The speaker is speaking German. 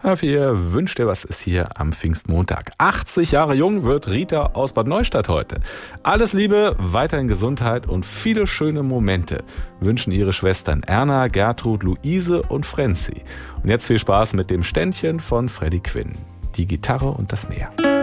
Wir wünschen dir, was ist hier am Pfingstmontag. 80 Jahre jung wird Rita aus Bad Neustadt heute. Alles Liebe, weiterhin Gesundheit und viele schöne Momente wünschen ihre Schwestern Erna, Gertrud, Luise und Frenzi. Und jetzt viel Spaß mit dem Ständchen von Freddie Quinn. Die Gitarre und das Meer.